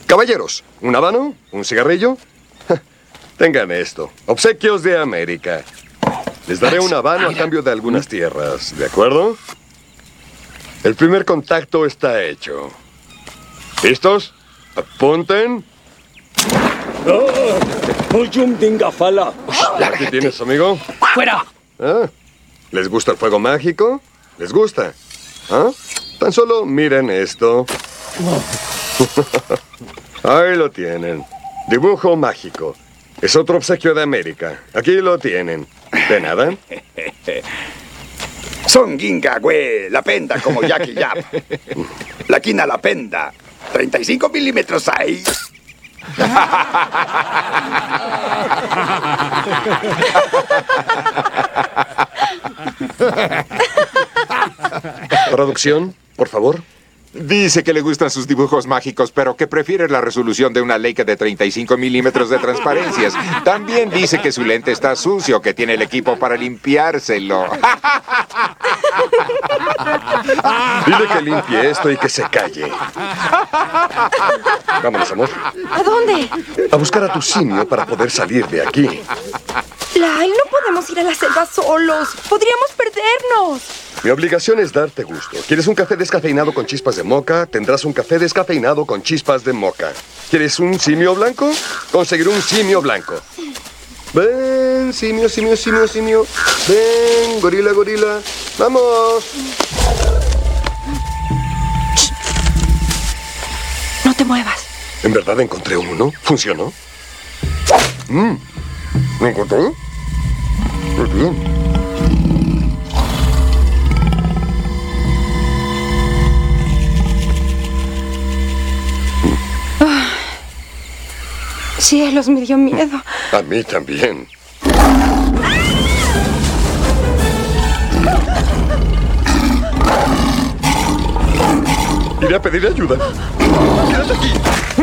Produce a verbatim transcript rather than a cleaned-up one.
Caballeros, ¿un habano? ¿Un cigarrillo? Tengan esto. Obsequios de América. Les daré un habano a cambio de algunas tierras, ¿de acuerdo? El primer contacto está hecho. ¿Listos? Apunten. ¿Qué tienes, amigo? ¡Fuera! Ah, ¿les gusta el fuego mágico? ¿Les gusta? ¿Ah? Tan solo miren esto. Ahí lo tienen. Dibujo mágico. Es otro obsequio de América. Aquí lo tienen. ¿De nada? Son ginga, güey. La penda como Jackie Yap. La quina la penda. treinta y cinco milímetros ahí. Traducción, por favor. Dice que le gustan sus dibujos mágicos, pero que prefiere la resolución de una Leica de treinta y cinco milímetros de transparencias. También dice que su lente está sucio, que tiene el equipo para limpiárselo. Dile que limpie esto y que se calle. Vámonos, amor. ¿A dónde? A buscar a tu simio para poder salir de aquí. Lyle, no podemos ir a la selva solos. Podríamos perdernos. Mi obligación es darte gusto. ¿Quieres un café descafeinado con chispas de moca? Tendrás un café descafeinado con chispas de moca. ¿Quieres un simio blanco? Conseguiré un simio blanco. Ven, simio, simio, simio, simio. Ven, gorila, gorila. ¡Vamos! No te muevas. ¿En verdad encontré uno? ¿Funcionó? Mm. ¿Me encontré? Muy bien. Cielos, me dio miedo. A mí también. Iré a pedir ayuda. Quédate aquí.